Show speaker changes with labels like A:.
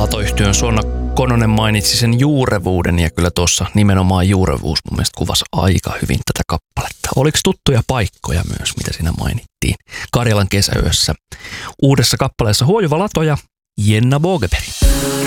A: Latoyhtiön Suonna Kononen mainitsi sen juurevuuden ja kyllä tuossa nimenomaan juurevuus mun mielestä kuvasi aika hyvin tätä kappaletta. Oliko tuttuja paikkoja myös, mitä siinä mainittiin? Karjalan kesäyössä. Uudessa kappaleessa huojuva lato ja Jenna Bogeberg.